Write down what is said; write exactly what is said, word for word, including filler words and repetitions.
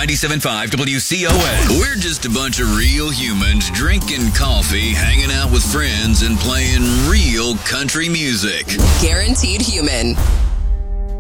ninety-seven point five W C O S. We're just a bunch of real humans drinking coffee, hanging out with friends, and playing real country music. Guaranteed Human.